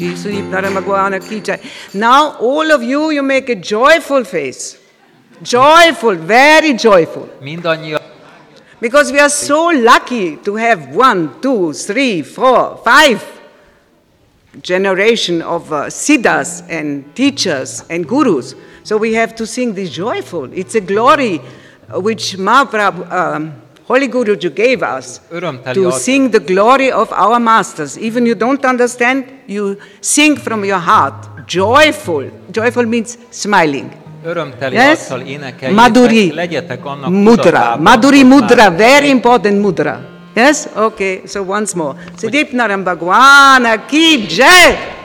Now all of you, you make a joyful face. Joyful, very joyful. Because we are so lucky to have 1, 2, 3, 4, 5 generation of siddhas and teachers and gurus. So we have to sing this joyful. It's a glory which Mahaprabhu, Holy Guruji gave us to sing the glory of our masters. Even you don't understand, you sing from your heart. Joyful. Joyful means smiling. Yes? Madhuri Mudra. Madhuri Mudra, very important mudra. Yes? Okay, so once more. Siddhip Naram Bhagwan Ki Jai.